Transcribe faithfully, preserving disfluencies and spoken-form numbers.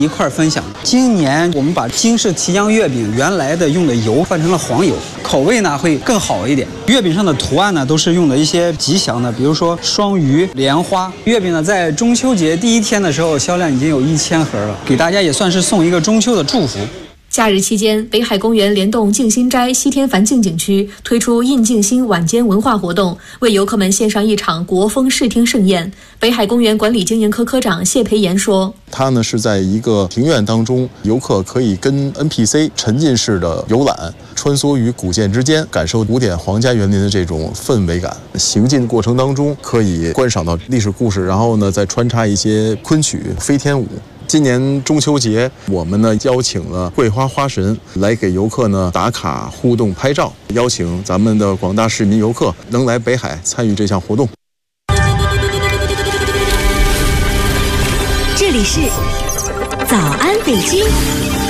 一块分享。今年我们把京式提浆月饼原来的用的油换成了黄油，口味呢会更好一点。月饼上的图案呢都是用的一些吉祥的，比如说双鱼、莲花。月饼呢在中秋节第一天的时候销量已经有一千盒了，给大家也算是送一个中秋的祝福。 假日期间，北海公园联动静心斋西天梵境景区推出印静心晚间文化活动，为游客们献上一场国风视听盛宴。北海公园管理经营科科长谢培炎说：“ 它呢是在一个庭院当中，游客可以跟 N P C 沉浸式的游览，穿梭于古建之间，感受古典皇家园林的这种氛围感。行进过程当中可以观赏到历史故事，然后呢再穿插一些昆曲、飞天舞。”今年中秋节，我们呢邀请了桂花花神来给游客呢打卡、互动、拍照，邀请咱们的广大市民游客能来北海参与这项活动。 这里是早安北京。